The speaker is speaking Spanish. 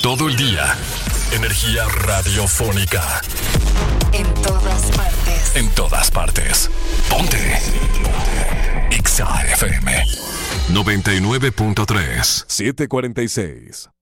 todo el día. Energía radiofónica. En todas partes. En todas partes. Ponte. Exa FM 99.3. 7:46.